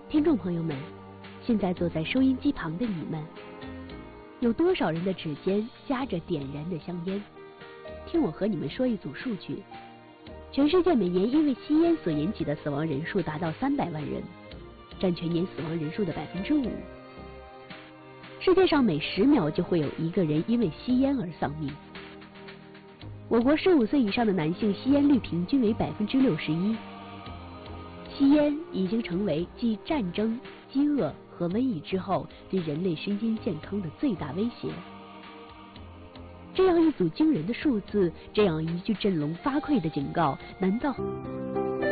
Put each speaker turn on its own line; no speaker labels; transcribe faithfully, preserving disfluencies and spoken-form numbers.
听众朋友们，现在坐在收音机旁的你们，有多少人的指尖夹着点燃的香烟？听我和你们说一组数据：全世界每年因为吸烟所引起的死亡人数达到三百万人，占全年死亡人数的百分之五。世界上每十秒就会有一个人因为吸烟而丧命。我国十五岁以上的男性吸烟率平均为百分之六十一。吸烟已经成为继战争、饥饿和瘟疫之后对人类身心健康的最大威胁。这样一组惊人的数字，这样一句振聋发聩的警告，难道